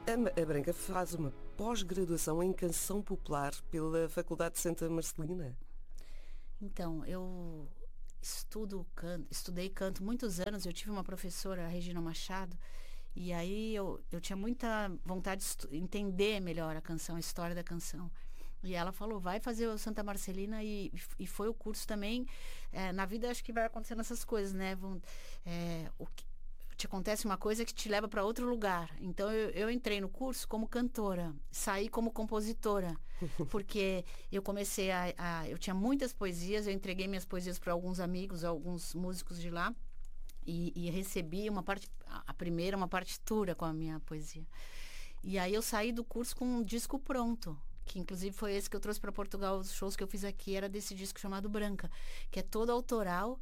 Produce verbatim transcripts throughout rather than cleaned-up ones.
A Branca faz uma pós-graduação em canção popular pela Faculdade de Santa Marcelina. Então, eu estudo canto, estudei canto muitos anos. Eu tive uma professora, a Regina Machado, e aí eu, eu tinha muita vontade de entender melhor a canção, a história da canção. E ela falou, vai fazer o Santa Marcelina, e, e foi o curso também. É, na vida acho que vai acontecendo essas coisas, né? Vão, é, o que te acontece uma coisa que te leva para outro lugar. Então eu, eu entrei no curso como cantora, saí como compositora, porque eu comecei a, a eu tinha muitas poesias, eu entreguei minhas poesias para alguns amigos, alguns músicos de lá, e, e recebi uma parte, a primeira uma partitura com a minha poesia. E aí eu saí do curso com um disco pronto, que inclusive foi esse que eu trouxe para Portugal. Os shows que eu fiz aqui era desse disco chamado Branca, que é todo autoral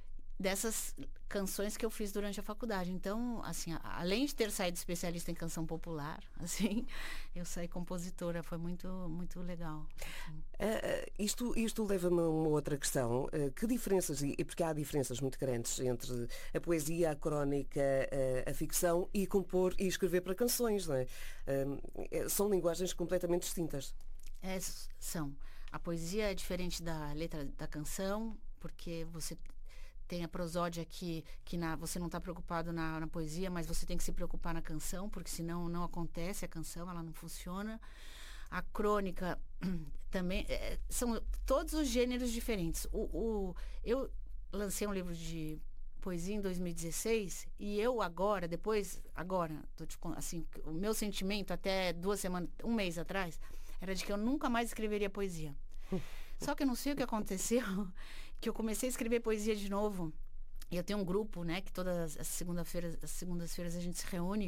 dessas canções que eu fiz durante a faculdade. Então, assim, a, além de ter saído especialista em canção popular, assim, eu saí compositora. Foi muito, muito legal. Assim. Uh, isto isto leva-me a uma outra questão. Uh, que diferenças, e porque há diferenças muito grandes entre a poesia, a crónica, uh, a ficção e compor e escrever para canções, não é? Uh, são linguagens completamente distintas. É, são. A poesia é diferente da letra da canção, porque você tem a prosódia que, que na, você não está preocupado na, na poesia, mas você tem que se preocupar na canção, porque senão não acontece a canção, ela não funciona. A crônica também, é, são todos os gêneros diferentes. O, o, eu lancei um livro de poesia em dois mil e dezesseis, e eu agora, depois, agora, tô te, assim, o meu sentimento até duas semanas, um mês atrás, era de que eu nunca mais escreveria poesia. Só que eu não sei o que aconteceu, que eu comecei a escrever poesia de novo. E eu tenho um grupo, né, que todas as segundas-feiras, as segundas-feiras a gente se reúne,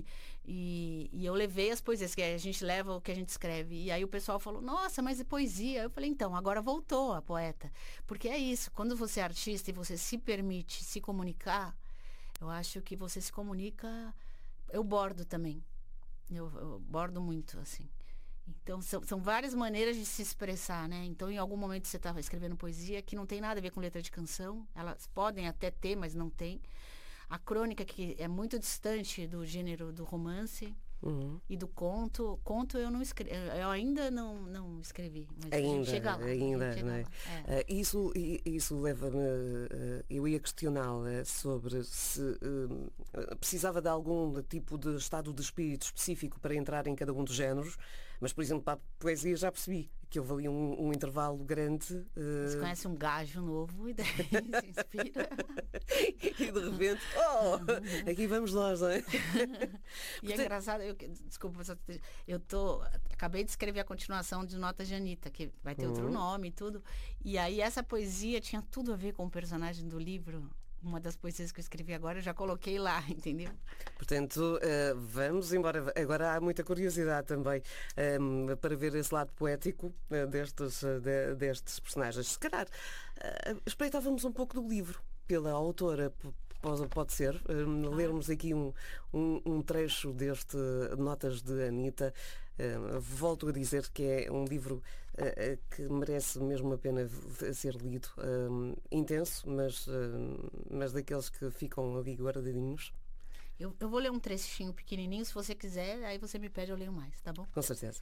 e, e eu levei as poesias, que a gente leva o que a gente escreve. E aí o pessoal falou, nossa, mas é poesia. Eu falei, então, agora voltou a poeta. Porque é isso, quando você é artista e você se permite se comunicar, eu acho que você se comunica. Eu bordo também. Eu, eu bordo muito, assim. Então, são, são várias maneiras de se expressar, né? Então, em algum momento você estava escrevendo poesia que não tem nada a ver com letra de canção. Elas podem até ter, mas não tem. A crônica, que é muito distante do gênero do romance, uhum, e do conto. Conto eu não escrevi, eu ainda não, não escrevi, mas ainda, a gente chega lá. Ainda, chega não é? lá. É. Uh, isso isso leva-me, uh, eu ia questioná-la sobre se uh, precisava de algum tipo de estado de espírito específico para entrar em cada um dos géneros, mas, por exemplo, para a poesia já percebi que houve ali um, um intervalo grande. Uh... Você conhece um gajo novo e daí se inspira. E de repente, oh, aqui vamos nós, não é? E Portanto... é engraçado, eu, desculpa, eu tô, acabei de escrever a continuação de Notas de Anitta, que vai ter, uhum, outro nome e tudo. E aí essa poesia tinha tudo a ver com o personagem do livro. Uma das poesias que eu escrevi agora, eu já coloquei lá, entendeu? Portanto, uh, vamos embora. Agora há muita curiosidade também um, para ver esse lado poético uh, destes, uh, de, destes personagens. Se calhar, uh, espreitávamos um pouco do livro pela autora. Pode, pode ser, uh, lermos aqui um, um, um trecho deste Notas de Anitta. Uh, volto a dizer que é um livro uh, que merece mesmo a pena ser lido. Uh, intenso, mas, uh, mas daqueles que ficam ali guardadinhos. Eu, eu vou ler um trechinho pequenininho, se você quiser, aí você me pede, eu leio mais, tá bom? Com certeza.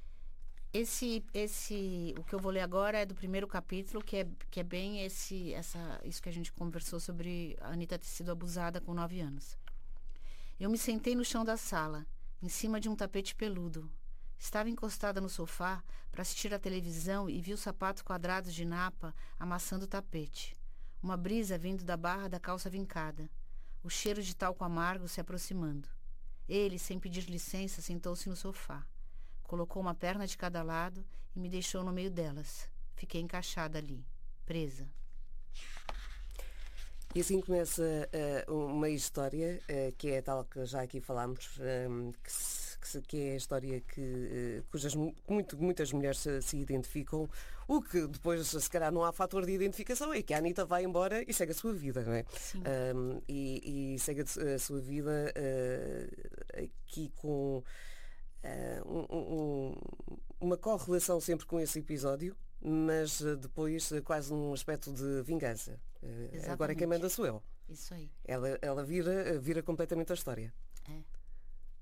Esse, esse, o que eu vou ler agora é do primeiro capítulo, que é, que é bem esse, essa, isso que a gente conversou sobre a Anitta ter sido abusada com nove anos. Eu me sentei no chão da sala, em cima de um tapete peludo. Estava encostada no sofá para assistir à televisão e vi os sapatos quadrados de napa amassando o tapete. Uma brisa vindo da barra da calça vincada. O cheiro de talco amargo se aproximando. Ele, sem pedir licença, sentou-se no sofá. Colocou uma perna de cada lado e me deixou no meio delas. Fiquei encaixada ali, presa. E assim começa uh, uma história uh, que é a tal que já aqui falámos, um, que, se, que, se, que é a história que, uh, cujas muito, muitas mulheres se, se identificam. O que depois, se calhar, não há fator de identificação, é que a Anitta vai embora e segue a sua vida, não é? Sim. Um, e, e segue a sua vida uh, aqui com uh, um, um, uma correlação sempre com esse episódio, mas depois quase um aspecto de vingança. Exatamente. Agora quem manda sou eu. Isso aí. Ela, ela vira, vira completamente a história. É.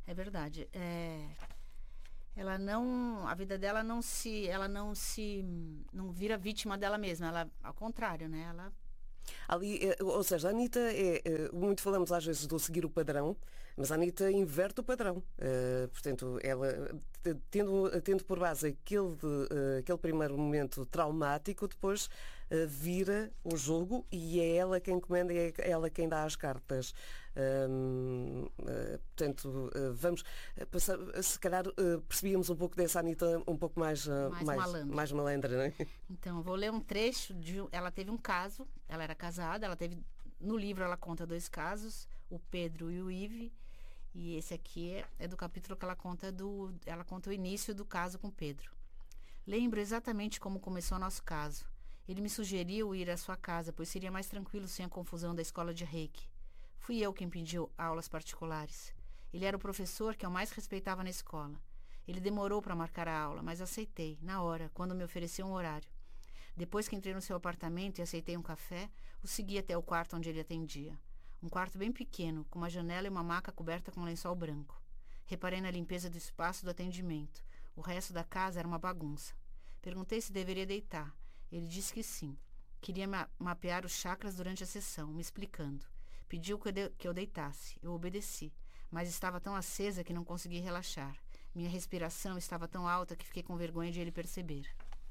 É verdade. É, ela não, a vida dela não se, ela não se, não vira vítima dela mesma. Ela, ao contrário, né? Ela Ali, eh, ou seja, a Anitta é, eh, muito falamos às vezes do seguir o padrão, mas a Anitta inverte o padrão. Eh, portanto, ela, te- tendo, tendo por base aquele, eh, aquele primeiro momento traumático, depois eh, vira o jogo e é ela quem comanda, é ela quem dá as cartas. Hum, eh, portanto, eh, vamos eh, passar, se calhar eh, percebíamos um pouco dessa Anitta um pouco mais, eh, mais mais, malandra. mais malandra, não é? Então, eu vou ler um trecho de. um- Ela teve um caso, ela era casada, ela teve. No livro ela conta dois casos, o Pedro e o Ive. E esse aqui é, é do capítulo que ela conta do. Ela conta o início do caso com o Pedro. Lembro exatamente como começou o nosso caso. Ele me sugeriu ir à sua casa, pois seria mais tranquilo sem a confusão da escola de reiki. Fui eu quem pediu aulas particulares. Ele era o professor que eu mais respeitava na escola. Ele demorou para marcar a aula, mas aceitei, na hora, quando me ofereceu um horário. Depois que entrei no seu apartamento e aceitei um café, o segui até o quarto onde ele atendia. Um quarto bem pequeno, com uma janela e uma maca coberta com lençol branco. Reparei na limpeza do espaço do atendimento. O resto da casa era uma bagunça. Perguntei se deveria deitar. Ele disse que sim. Queria ma- mapear os chakras durante a sessão, me explicando. Pediu que eu, de- que eu deitasse. Eu obedeci, mas estava tão acesa que não consegui relaxar. Minha respiração estava tão alta que fiquei com vergonha de ele perceber.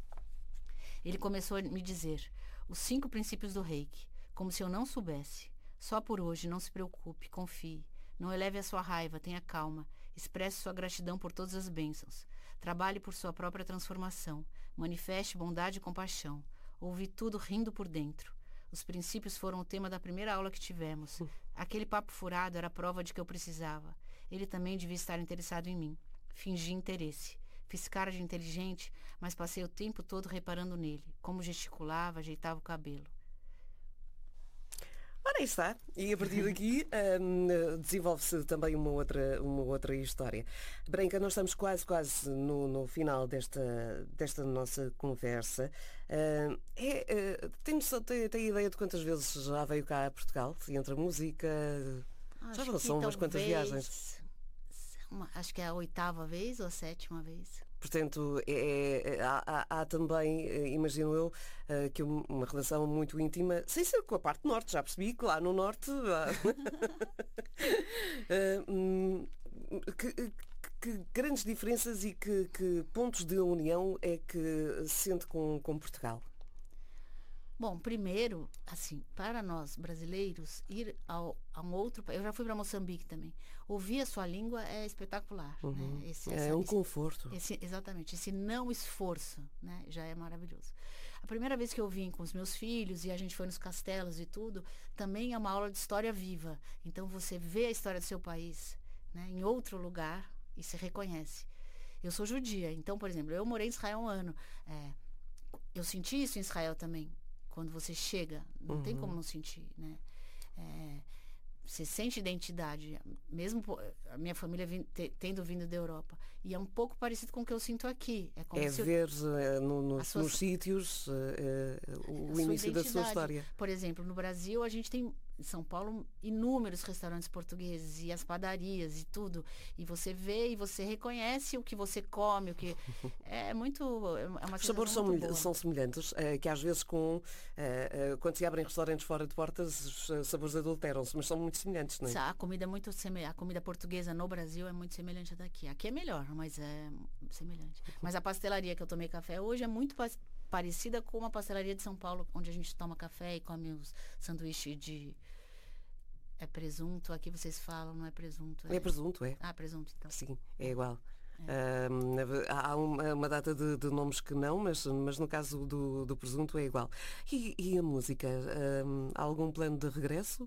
Ele começou a me dizer os cinco princípios do reiki, como se eu não soubesse. Só por hoje, não se preocupe, confie. Não eleve a sua raiva, tenha calma. Expresse sua gratidão por todas as bênçãos. Trabalhe por sua própria transformação. Manifeste bondade e compaixão. Ouvi tudo rindo por dentro. Os princípios foram o tema da primeira aula que tivemos. Aquele papo furado era a prova de que eu precisava. Ele também devia estar interessado em mim. Fingi interesse. Fiz cara de inteligente, mas passei o tempo todo reparando nele, como gesticulava, ajeitava o cabelo. Ora, aí está. E a partir daqui hum, desenvolve-se também uma outra, uma outra história. Branca, nós estamos quase, quase no, no final desta, desta nossa conversa. Hum, é, uh, tem, noção- tem, tem ideia de quantas vezes já veio cá a Portugal? Entre a música... Já Acho não que são umas quantas talvez viagens. uma- acho que é a oitava vez ou a sétima vez. Portanto, é- é- há, há- há também, eh, imagino eu, eh, que um- uma relação muito íntima, sem ser com a parte norte, já percebi que lá no norte há- Eh, hum, que, que- que grandes diferenças e que, que pontos de união é que sente com, com Portugal? Bom, primeiro, assim, para nós brasileiros, ir ao, a um outro país, eu já fui para Moçambique também, ouvir a sua língua é espetacular, Uhum. né? Esse, É essa- um esse- conforto. esse- exatamente, esse não esforço, né? Já é maravilhoso. A primeira vez que eu vim com os meus filhos e a gente foi nos castelos e tudo, também é uma aula de história viva. Então você vê a história do seu país, né? Em outro lugar e se reconhece. Eu sou judia, então, por exemplo, eu morei em Israel um ano. É, eu senti isso em Israel também. Quando você chega, não tem como não sentir, né? É, você sente identidade, mesmo po- a minha família vin- te- tendo vindo da Europa. E é um pouco parecido com o que eu sinto aqui. É como É se eu- ver eh, no- nos, a sua- nos sítios eh, eh, o a sua início da sua identidade. história. Por exemplo, no Brasil a gente tem, em São Paulo, inúmeros restaurantes portugueses e as padarias e tudo. E você vê e você reconhece o que você come, o que é muito, é uma Os sabores sensação são, muito mel- boa. são semelhantes, eh, que às vezes com eh, eh, quando se abrem restaurantes fora de portas, os eh, sabores adulteram-se, mas são muito semelhantes, não é? A comida é muito seme- a comida portuguesa no Brasil é muito semelhante à daqui. Aqui é melhor, mas é semelhante. Mas a pastelaria que eu tomei café hoje é muito pa- parecida com uma pastelaria de São Paulo, onde a gente toma café e come os sanduíches de é presunto. Aqui vocês falam, não é presunto. É presunto, é. Ah, presunto, então. Sim, é igual. Ahm, há uma, uma data de, de nomes que não, mas, mas no caso do, do presunto é igual. E, e a música? Ahm, há algum plano de regresso?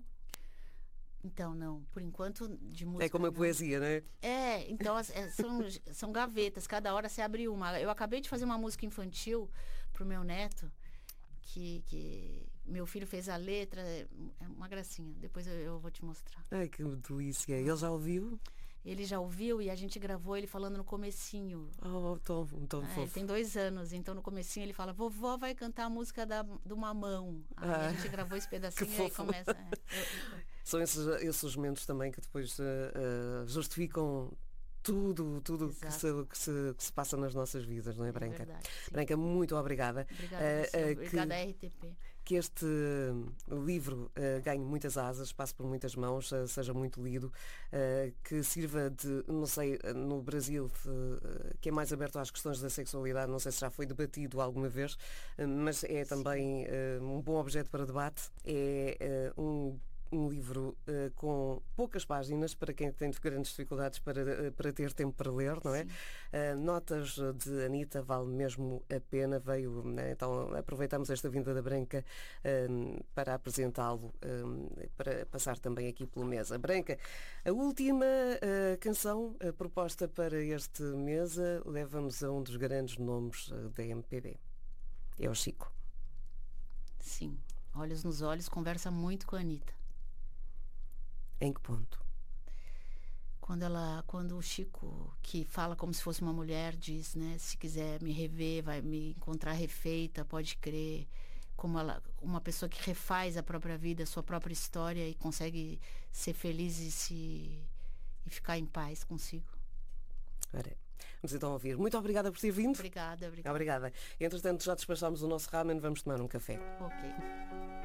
Então, não. Por enquanto, de música. É como a não. poesia, não é? É, então as- é, são, são gavetas, cada hora você abre uma. Eu acabei de fazer uma música infantil pro meu neto, que, que meu filho fez a letra, é uma gracinha. Depois eu, eu vou te mostrar. Ai, que delícia. Ele já ouviu? Ele já ouviu e a gente gravou ele falando no comecinho. Oh, tão, tão É, ele fofo. tem dois anos, então no comecinho ele fala, vovó vai cantar a música da, do mamão. Aí Ah, a gente gravou esse pedacinho que e aí fofo. começa. é, eu- eu- São esses, esses os momentos também que depois uh, uh, justificam tudo, tudo que se, que, se, que se passa nas nossas vidas, não é, Branca? É verdade, Branca, muito obrigada. Obrigada, uh, uh, obrigada que, à R T P. Que este livro uh, ganhe muitas asas, passe por muitas mãos, uh, seja muito lido, uh, que sirva de, não sei, no Brasil, uh, que é mais aberto às questões da sexualidade, não sei se já foi debatido alguma vez, uh, mas é também uh, um bom objeto para debate. É uh, um Um livro uh, com poucas páginas para quem tem grandes dificuldades para, uh, para ter tempo para ler, não é? Uh, notas de Anita, vale mesmo a pena. Veio, né? Então aproveitamos esta vinda da Branca uh, para apresentá-lo, uh, para passar também aqui pela mesa. Branca, a última uh, canção uh, proposta para este mesa leva-nos a um dos grandes nomes uh, da M P B. É o Chico. Sim, Olhos nos Olhos conversa muito com a Anita. Em que ponto? Quando ela, quando o Chico, que fala como se fosse uma mulher, diz, né, se quiser me rever, vai me encontrar refeita, pode crer, como ela, uma pessoa que refaz a própria vida, a sua própria história e consegue ser feliz e se e ficar em paz consigo. Ora, vamos então ouvir. Muito obrigada por ter vindo. Obrigada, obrigada. Obrigada. Entretanto, já despachámos o nosso ramen, vamos tomar um café. Ok.